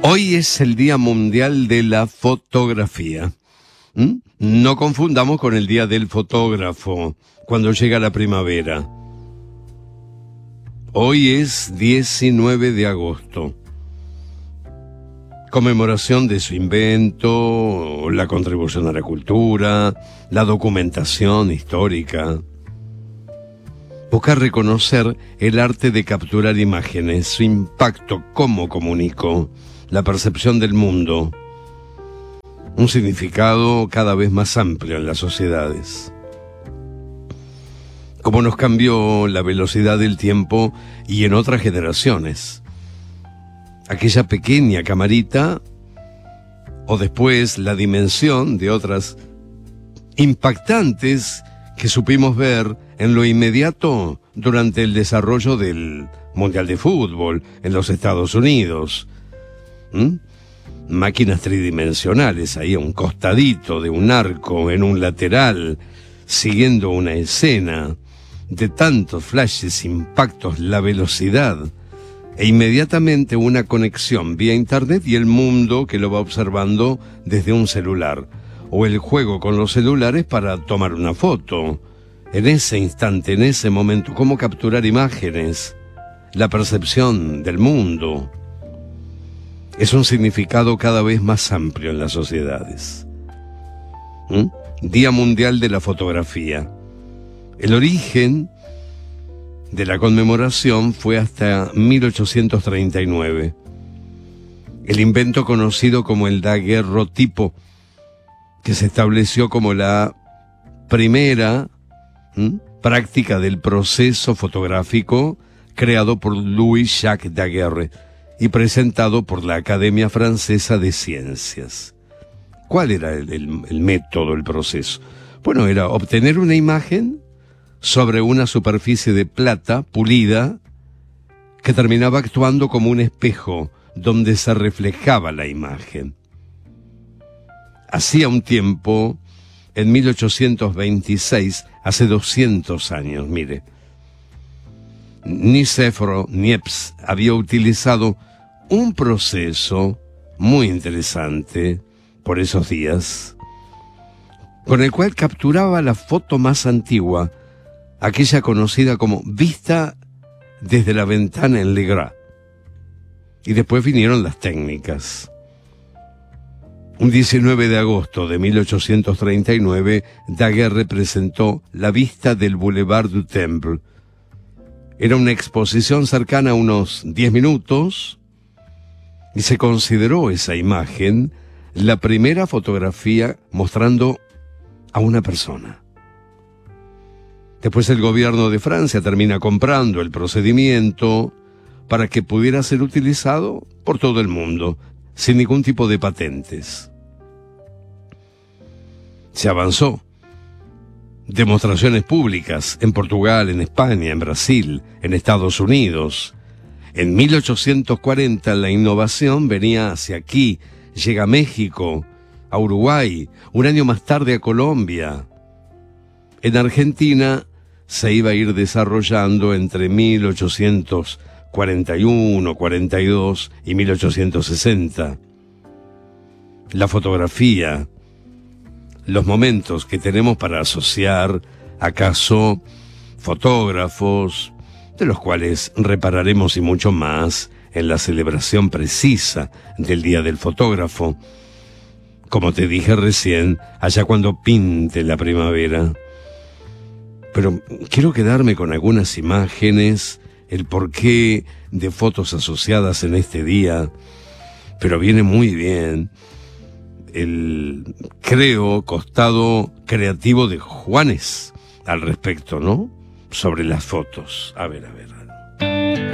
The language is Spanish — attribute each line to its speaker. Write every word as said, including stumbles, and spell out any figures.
Speaker 1: Hoy es el Día Mundial de la Fotografía. ¿Mm? No confundamos con el Día del Fotógrafo, cuando llega la primavera. Hoy es diecinueve de agosto. Conmemoración de su invento, la contribución a la cultura, la documentación histórica. Busca reconocer el arte de capturar imágenes, su impacto, cómo comunicó, la percepción del mundo. Un significado cada vez más amplio en las sociedades. Cómo nos cambió la velocidad del tiempo y en otras generaciones. Aquella pequeña camarita, o después la dimensión de otras impactantes que supimos ver en lo inmediato durante el desarrollo del Mundial de Fútbol en los Estados Unidos. ¿Mm? Máquinas tridimensionales ahí a un costadito de un arco, en un lateral, siguiendo una escena de tantos flashes, impactos, la velocidad, e inmediatamente una conexión vía internet y el mundo que lo va observando desde un celular, o el juego con los celulares para tomar una foto. En ese instante, en ese momento, cómo capturar imágenes, la percepción del mundo. Es un significado cada vez más amplio en las sociedades. ¿Mm? Día Mundial de la Fotografía. El origen de la conmemoración fue hasta mil ochocientos treinta y nueve. El invento conocido como el daguerrotipo, que se estableció como la primera ¿m? práctica del proceso fotográfico creado por Louis-Jacques Daguerre y presentado por la Academia Francesa de Ciencias. ¿Cuál era el, el, el método, el proceso? Bueno, era obtener una imagen sobre una superficie de plata pulida que terminaba actuando como un espejo donde se reflejaba la imagen. Hacía un tiempo, en mil ochocientos veintiséis, hace doscientos años, mire, Nicéforo Niepce había utilizado un proceso muy interesante por esos días, con el cual capturaba la foto más antigua, aquella conocida como vista desde la ventana en Legras. Y después vinieron las técnicas. Un diecinueve de agosto de mil ochocientos treinta y nueve, Daguerre presentó la vista del Boulevard du Temple. Era una exposición cercana a unos diez minutos y se consideró esa imagen la primera fotografía mostrando a una persona. Después el gobierno de Francia termina comprando el procedimiento para que pudiera ser utilizado por todo el mundo, sin ningún tipo de patentes. Se avanzó. Demostraciones públicas en Portugal, en España, en Brasil, en Estados Unidos. En mil ochocientos cuarenta la innovación venía hacia aquí, llega a México, a Uruguay, un año más tarde a Colombia. En Argentina se iba a ir desarrollando entre mil ochocientos cuarenta y uno, cuarenta y dos y mil ochocientos sesenta. La fotografía, los momentos que tenemos para asociar, acaso, fotógrafos, de los cuales repararemos y mucho más en la celebración precisa del Día del Fotógrafo, como te dije recién, allá cuando pinte la primavera. Pero quiero quedarme con algunas imágenes, el porqué de fotos asociadas en este día, pero viene muy bien el, creo, costado creativo de Juanes al respecto, ¿no? Sobre las fotos. A ver, a ver.